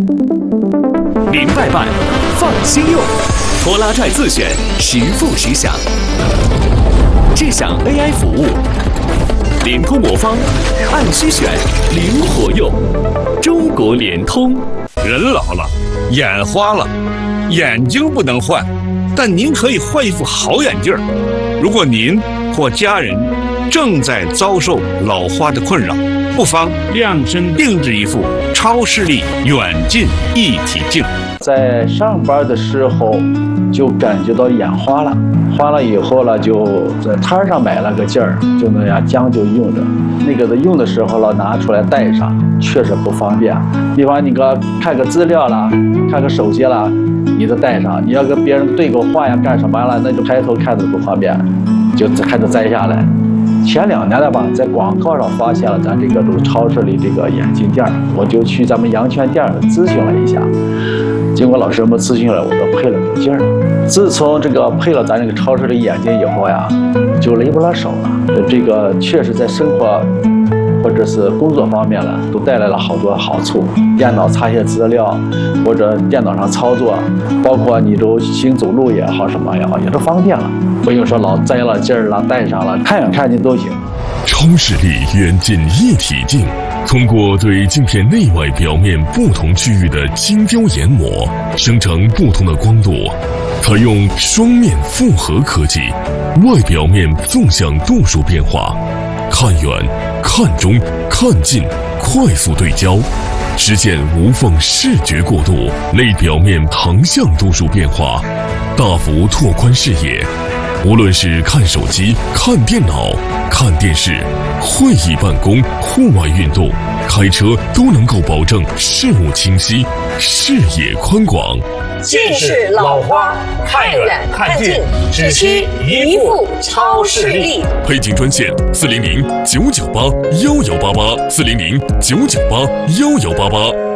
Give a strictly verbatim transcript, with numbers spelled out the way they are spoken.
明白办，放心用，拖拉拽自选，实付实享。智享 A I 服务，联通魔方，按需选，灵活用。中国联通。 人老了，眼花了，眼睛不能换，但您可以换一副好眼镜。如果您或家人正在遭受老花的困扰，不妨量身定制一副超视力远近一体镜。 在上班的时候就感觉到眼花了，花了以后了，就在摊上买了个镜儿，就那样将就用着。那个的用的时候了，拿出来带上，确实不方便。比方你个看个资料啦，看个手机啦，你都带上；你要跟别人对个话呀，干什么了，那就抬头看着不方便，就还得摘下来。前两年了吧，在广告上发现了咱这个都是超市里这个眼镜店，我就去咱们阳泉店咨询了一下。经过老师们咨询了，我就配了这个镜儿。自从这个配了咱这个超市的眼镜以后呀，就累不了手了。这个确实在生活或者是工作方面了，都带来了好多好处。电脑查些资料，或者电脑上操作，包括你都行走路也好，什么也好，也都方便了。不用说老摘了镜儿了，戴上了，看远看近都行。 超视力远近一体镜，通过对镜片内外表面不同区域的精雕研磨，生成不同的光度。采用双面复合科技，外表面纵向度数变化，看远、看中、看近，快速对焦，实现无缝视觉过渡；内表面ทั้向度数变化，大幅拓宽视野。无论是看手机、看电脑、看电视、会议办公、户外运动、开车，都能够保证视物清晰、视野宽广。 近视老花，看远看近，只需一副超视力。 配镜专线：四零零九九八幺幺八八，四零零九九八幺幺八八。